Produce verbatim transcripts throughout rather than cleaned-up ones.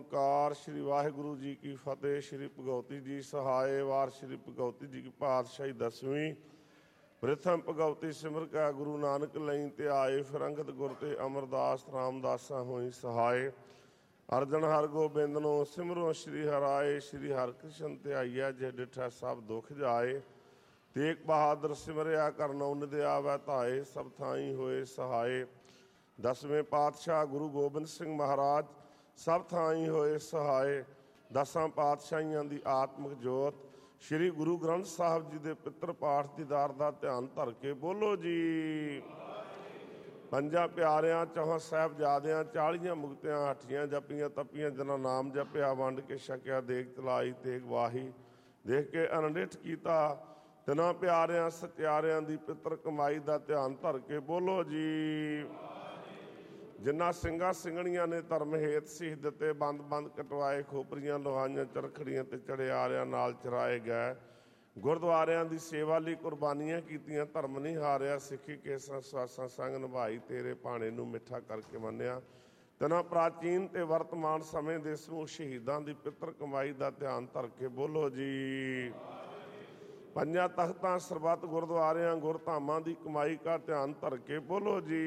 ਓਂਕਾਰ। श्री वाहिगुरु जी की फतेह। श्री भगवती जी सहाय। वार श्री भगवती जी की पातशाही दसवीं। प्रथम भगवती सिमर कै गुरु नानक लई ते आए। फिर अंगद गुर ते अमरदास रामदासा होई सहाय। अर्जन हर गोबिंद नो सिमरो श्री हराए। श्री हरकृष्ण ते आइया जे डिठा सब दुख जाए। तेग बहादुर सिमरिया कर नौन दिया वै धाए। सब थाई होए सहाय। दसवें पातशाह गुरु गोबिंद सिंह महाराज सब थाई होए सहाय। दसां पातशाहियां दी आत्मक जोत श्री गुरु ग्रंथ साहब जी दे पितर पाठ दीदार दा ध्यान धर के बोलो जी। ਪੰਜਾਂ ਪਿਆਰਿਆਂ ਚੌਹਾਂ ਸਾਹਿਬਜ਼ਾਦਿਆਂ ਚਾਲੀਆਂ ਮੁਕਤਿਆਂ ਹੱਠੀਆਂ ਜਪੀਆਂ ਤਪੀਆਂ ਜਿਨ੍ਹਾਂ ਨਾਮ ਜਪਿਆ ਵੰਡ ਕੇ ਛਕਿਆ ਦੇਗ ਚਲਾਈ ਤੇਗ ਵਾਹੀ ਦੇਖ ਕੇ ਅਨਡਿਠ ਕੀਤਾ ਤਿਨਾਂ ਪਿਆਰਿਆਂ ਸਤਿਆਰਿਆਂ ਦੀ ਪਿੱਤਰ ਕਮਾਈ ਦਾ ਧਿਆਨ ਧਰ ਕੇ ਬੋਲੋ ਜੀ। ਜਿਨ੍ਹਾਂ ਸਿੰਘਾਂ ਸਿੰਘਣੀਆਂ ਨੇ ਧਰਮ ਹੇਤ ਸੀਸ ਦਿੱਤੇ ਬੰਦ ਬੰਦ ਕਟਵਾਏ ਖੋਪਰੀਆਂ ਲੋਹਾਈਆਂ ਚਰਖੜੀਆਂ ਤੇ ਚੜਿਆਰਿਆਂ ਨਾਲ ਚਰਾਏ ਗਏ ਗੁਰਦੁਆਰਿਆਂ ਦੀ ਸੇਵਾ ਲਈ ਕੁਰਬਾਨੀਆਂ ਕੀਤੀਆਂ ਧਰਮ ਨਹੀਂ ਹਾਰਿਆ ਸਿੱਖੀ ਕੇਸਾਂ ਸਵਾਸਾਂ ਸੰਗ ਨਿਭਾਈ ਤੇਰੇ ਭਾਣੇ ਨੂੰ ਮਿੱਠਾ ਕਰਕੇ ਮੰਨਿਆ ਤਿਨਾਂ ਪ੍ਰਾਚੀਨ ਤੇ ਵਰਤਮਾਨ ਸਮੇਂ ਦੇ ਸਮੂਹ ਸ਼ਹੀਦਾਂ ਦੀ ਪਿੱਤਰ ਕਮਾਈ ਦਾ ਧਿਆਨ ਧਰ ਕੇ ਬੋਲੋ ਜੀ। ਪੰਜਾਂ ਤਖਤਾਂ ਸਰਬੱਤ ਗੁਰਦੁਆਰਿਆਂ ਗੁਰਧਾਮਾਂ ਦੀ ਕਮਾਈ ਦਾ ਧਿਆਨ ਧਰ ਕੇ ਬੋਲੋ ਜੀ।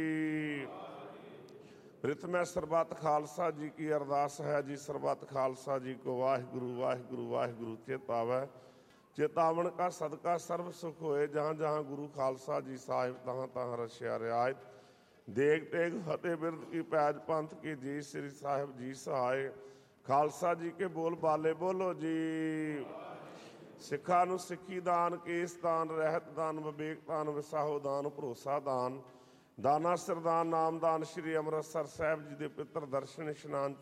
ਪ੍ਰਥਮੇ ਸਰਬੱਤ ਖਾਲਸਾ ਜੀ ਕੀ ਅਰਦਾਸ ਹੈ ਜੀ। ਸਰਬੱਤ ਖਾਲਸਾ ਜੀ ਕੋ ਵਾਹਿਗੁਰੂ ਵਾਹਿਗੁਰੂ ਵਾਹਿਗੁਰੂ ਚੇਤਾਵੈ। ਚੇਤਾਵਨ ਕਾ ਸਦਕਾ ਸਰਬ ਸੁਖ ਹੋਏ। ਜਹਾਂ ਜਹਾਂ ਗੁਰੂ ਖਾਲਸਾ ਜੀ ਸਾਹਿਬ ਤਹਾਂ ਤਹਾਂ ਰਸਿਆ ਰਿਆਇਤ। ਦੇਗ ਤੇਗ ਫਤਿਹ ਬਿਰਦ ਕੀ ਪੈਜ ਪੰਥ ਕੀ ਜੀ। ਸ੍ਰੀ ਸਾਹਿਬ ਜੀ ਸਹਾਏ। ਖਾਲਸਾ ਜੀ ਕੇ ਬੋਲ ਬਾਲੇ ਬੋਲੋ ਜੀ। ਸਿੱਖਾਂ ਨੂੰ ਸਿੱਖੀ ਦਾਨ ਕੇਸ ਦਾਨ ਰਹਿਤ ਦਾਨ ਵਿਵੇਕ ਦਾਨ ਵਿਸਾਹੋ ਦਾਨ ਭਰੋਸਾ ਦਾਨ ਦਾਨਾ ਸਰਦਾਨ ਨਾਮਦਾਨ। ਸ਼੍ਰੀ ਅੰਮ੍ਰਿਤਸਰ ਸਾਹਿਬ ਜੀ ਦੇ ਪਿੱਤਰ ਦਰਸ਼ਨ ਇਸ਼ਨਾਨ